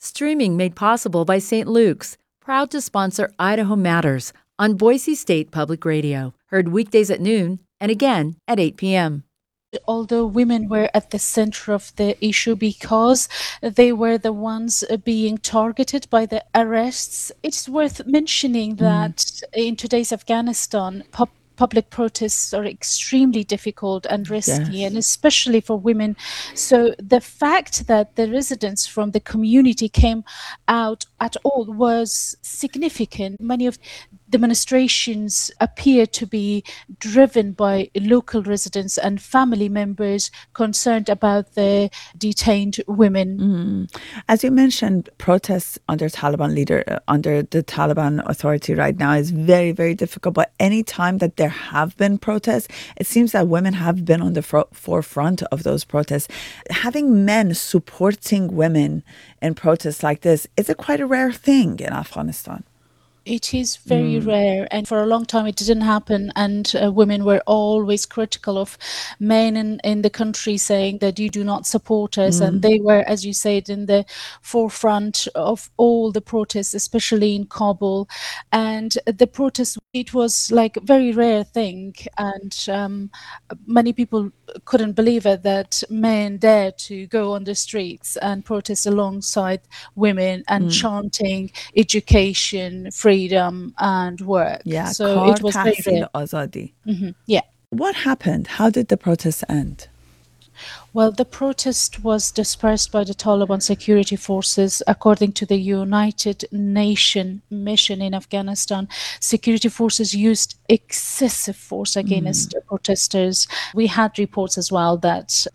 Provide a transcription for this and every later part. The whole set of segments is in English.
Streaming made possible by St. Luke's, proud to sponsor Idaho Matters on Boise State Public Radio. Heard weekdays at noon and again at 8 p.m. Although women were at the center of the issue because they were the ones being targeted by the arrests, it's worth mentioning that in today's Afghanistan, public protests are extremely difficult and risky, and especially for women. So the fact that the residents from the community came out at all was significant. Many of demonstrations appear to be driven by local residents and family members concerned about the detained women. As you mentioned, protests under under the Taliban authority right now is very, very difficult. But any time that there have been protests, it seems that women have been on the forefront of those protests. Having men supporting women in protests like this is quite a rare thing in Afghanistan. It is very rare, and for a long time it didn't happen, and women were always critical of men in the country, saying that you do not support us, and they were, as you said, in the forefront of all the protests, especially in Kabul. And the protest, it was like a very rare thing, and many people couldn't believe it, that men dared to go on the streets and protest alongside women and chanting education, freedom and work. Yeah, So Kar it was very Tahsil rare. Azadi. Yeah. What happened? How did the protests end? Well, the protest was dispersed by the Taliban security forces. According to the United Nations mission in Afghanistan, security forces used excessive force against protesters. We had reports as well that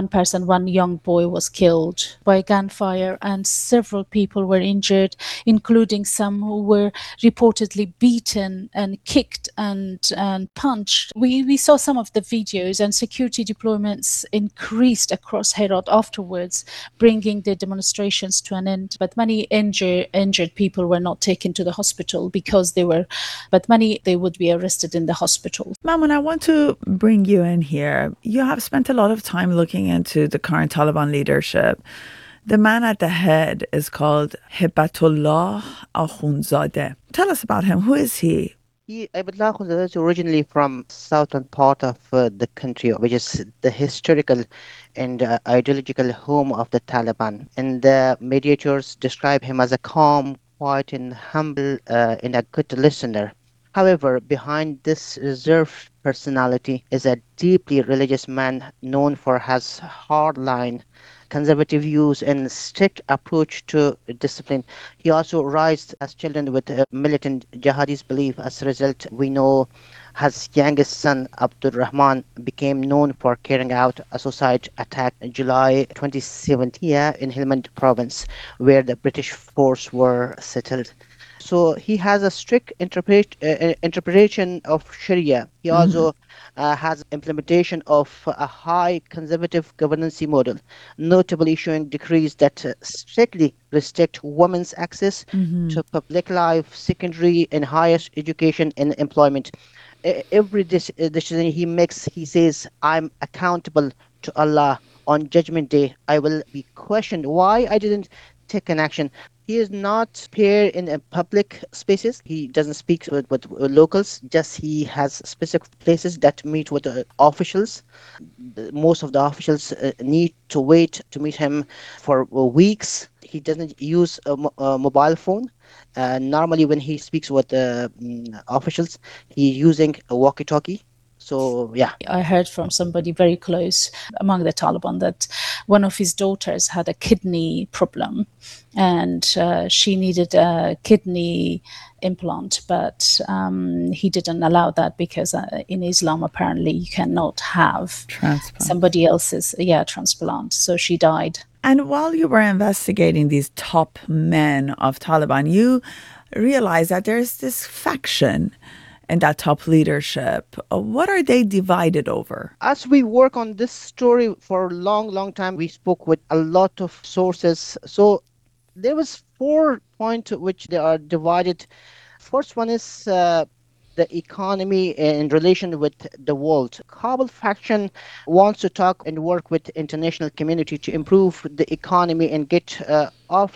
one young boy was killed by gunfire, and several people were injured, including some who were reportedly beaten and kicked and punched. We saw some of the videos, and security deployments increased across Herat afterwards, bringing the demonstrations to an end. But many injured people were not taken to the hospital because they would be arrested in the hospital. Mamun, I want to bring you in here. You have spent a lot of time looking into the current Taliban leadership. The man at the head is called Hibatullah Akhundzadeh. Tell us about him. Who is he? Abdullah Khundzadeh is originally from southern part of the country, which is the historical and ideological home of the Taliban. And the mediators describe him as a calm, quiet, and humble, and a good listener. However, behind this reserved personality is a deeply religious man known for his hard-line conservative views and strict approach to discipline. He also raised as children with militant jihadist belief. As a result, we know his youngest son, Abdul Rahman, became known for carrying out a suicide attack in July 2017 in Helmand province, where the British force were settled. So he has a strict interpretation of Sharia. He also has implementation of a high conservative governance model, notably issuing decrees that strictly restrict women's access to public life, secondary and higher education and employment. Every decision he makes, he says, I'm accountable to Allah. On Judgment Day, I will be questioned why I didn't take an action. He is not appear in public spaces. He doesn't speak with locals. Just he has specific places that meet with the officials. Most of the officials need to wait to meet him for weeks. He doesn't use a mobile phone. Normally, when he speaks with officials, he's using a walkie-talkie. So, yeah. I heard from somebody very close among the Taliban that one of his daughters had a kidney problem, and she needed a kidney implant, but he didn't allow that because in Islam, apparently, you cannot have somebody else's transplant. So she died. And while you were investigating these top men of Taliban, you realized that there's this faction in that top leadership. What are they divided over? As we work on this story for a long time, we spoke with a lot of sources. So there was 4 points which they are divided. First one is the economy in relation with the world. Kabul faction wants to talk and work with international community to improve the economy and get off